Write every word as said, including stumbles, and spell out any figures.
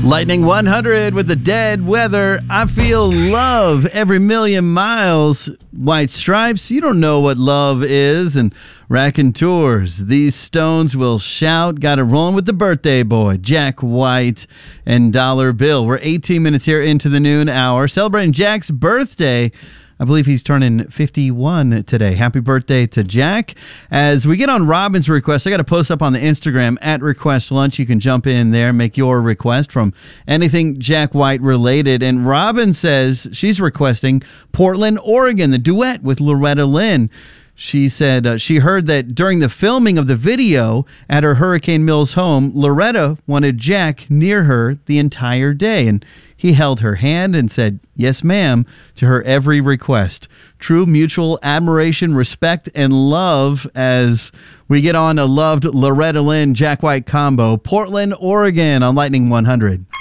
Lightning one hundred with the dead weather. I feel love every million miles. White Stripes, you don't know what love is. And Raconteurs, these stones will shout. Got it rolling with the birthday boy, Jack White and Dollar Bill. We're eighteen minutes here into the noon hour, celebrating Jack's birthday. I believe he's turning fifty-one today. Happy birthday to Jack. As we get on Robin's request, I got to post up on the Instagram at Request Lunch. You can jump in there and make your request from anything Jack White related. And Robin says she's requesting Portland, Oregon, the duet with Loretta Lynn. She said uh, she heard that during the filming of the video at her Hurricane Mills home, Loretta wanted Jack near her the entire day. And he held her hand and said, "Yes, ma'am," to her every request. True mutual admiration, respect, and love as we get on a loved Loretta Lynn, Jack White combo. Portland, Oregon on Lightning one hundred.